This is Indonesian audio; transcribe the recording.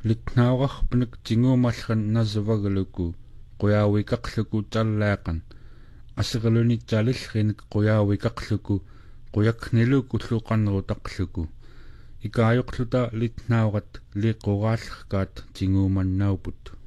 Litnaurarpanak tinguumallan nasavagaluku quyaawikaqluku tallaaqan asserlunitsalillrinik quyaawikaqluku quyakniluku ulluqanrutaqluku ikaayoqluta litnaurat liquraallerkaat tinguumannauput